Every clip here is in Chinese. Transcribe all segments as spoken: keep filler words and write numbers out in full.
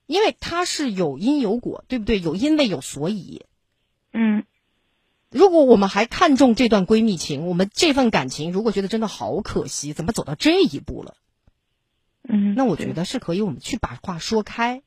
因为它是有因有果，对不对？有因为有所以。 嗯。 如果我们还看重这段闺蜜情，我们这份感情如果觉得真的好可惜，怎么走到这一步了？ 嗯， 那我觉得是可以我们去把话说开，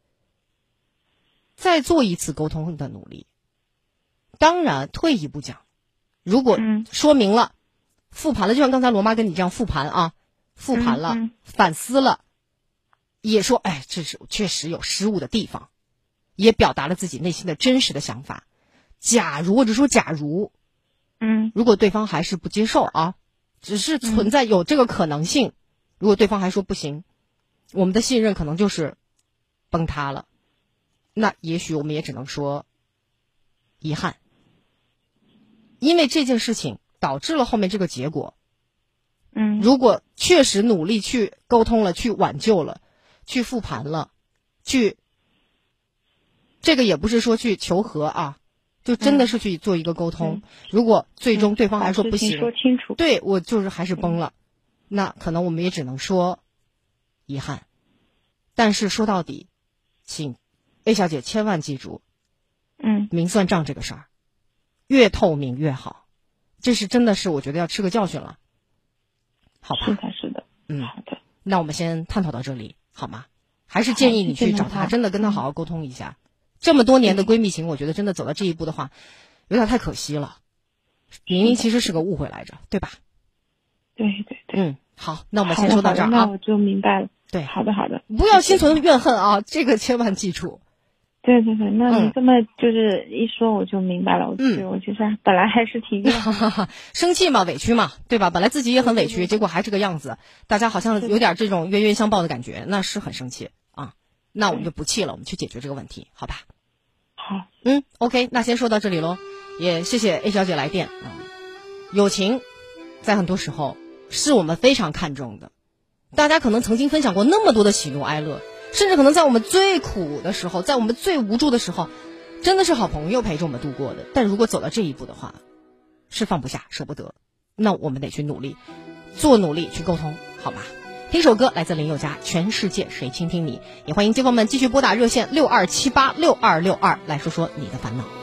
再做一次沟通的努力。当然退一步讲，如果说明了、嗯、复盘了，就像刚才罗妈跟你这样复盘啊，复盘了、 嗯嗯、 反思了，也说哎，这是确实有失误的地方，也表达了自己内心的真实的想法。假如或者说假如嗯， 如果对方还是不接受啊，只是存在有这个可能性、嗯、如果对方还说不行，我们的信任可能就是崩塌了，那也许我们也只能说遗憾，因为这件事情导致了后面这个结果。 嗯， 如果确实努力去沟通了，去挽救了，去复盘了，去这个也不是说去求和啊，就真的是去做一个沟通、嗯、如果最终对方还说不行、 嗯、说清楚， 对，我就是还是崩了、嗯、那可能我们也只能说遗憾。但是说到底，请 A 小姐千万记住， 嗯， 明算账这个事儿越透明越好，这是真的是我觉得要吃个教训了，好吧？ 是的，是的， 嗯， 好的。 那我们先探讨到这里，好吗？还是建议你去找他，真的跟他好好沟通一下。嗯、这么多年的闺蜜情，我觉得真的走到这一步的话，有点太可惜了。明明其实是个误会来着，对吧？ 对对对。 嗯，好，那我们先说到这儿啊。 那我就明白了。 对， 好的好的， 不要心存怨恨啊，这个千万记住。 对对对，那你这么就是一说我就明白了。 嗯， 我其实本来还是挺生气嘛，委屈嘛，对吧？本来自己也很委屈，结果还这个样子，大家好像有点这种冤冤相报的感觉，那是很生气啊。那我们就不气了，我们去解决这个问题，好吧？ 好， 嗯 ，OK， 那先说到这里喽。也谢谢 A 小姐来电啊。友情在很多时候是我们非常看重的，大家可能曾经分享过那么多的喜怒哀乐。甚至可能在我们最苦的时候，在我们最无助的时候，真的是好朋友陪着我们度过的。但如果走到这一步的话，是放不下舍不得，那我们得去努力做努力去沟通，好吧？听首歌来自林宥嘉，全世界谁倾听你。也欢迎街坊们继续拨打热线六二七八六二六二来说说你的烦恼。